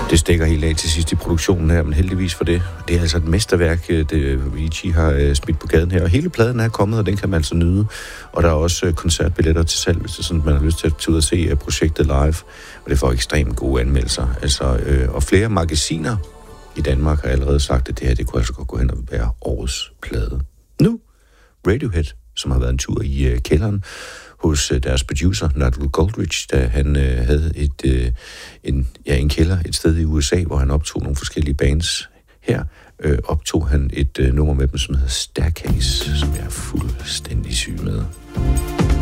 Det stikker helt af til sidst i produktionen her, men heldigvis for det. Det er altså et mesterværk, det Avicii har smidt på gaden her, og hele pladen er kommet, og den kan man altså nyde. Og der er også koncertbilletter til salg, hvis det er sådan, at man har lyst til at tage ud og se projektet live, og det får ekstremt gode anmeldelser. Altså, og flere magasiner i Danmark har allerede sagt, at det her, det kunne altså godt gå hen og være årets plade. Nu, Radiohead, som har været en tur i kælderen hos deres producer, Nigel Godrich, da han havde en kælder et sted i USA, hvor han optog nogle forskellige bands. Her optog han et nummer med dem, som hedder Staircase, som jeg er fuldstændig syg med.